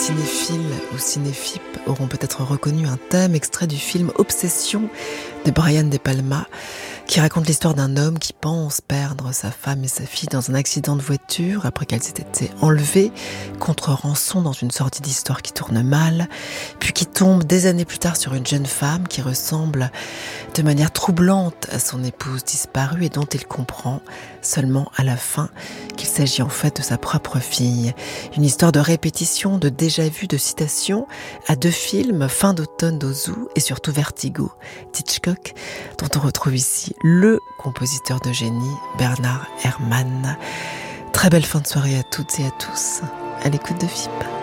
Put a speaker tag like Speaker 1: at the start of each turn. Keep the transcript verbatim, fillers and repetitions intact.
Speaker 1: Cinéphiles ou cinéphipes auront peut-être reconnu un thème extrait du film Obsession de Brian De Palma, qui raconte l'histoire d'un homme qui pense perdre sa femme et sa fille dans un accident de voiture après qu'elles aient été enlevées contre rançon dans une sortie d'histoire qui tourne mal, puis qui tombe des années plus tard sur une jeune femme qui ressemble de manière troublante à son épouse disparue et dont il comprend seulement à la fin qu'il s'agit en fait de sa propre fille. Une histoire de répétition, de déjà-vu, de citation à deux films, Fin d'automne d'Ozu et surtout Vertigo d'Hitchcock, dont on retrouve ici le compositeur de génie, Bernard Herrmann. Très belle fin de soirée à toutes et à tous, à l'écoute de F I P.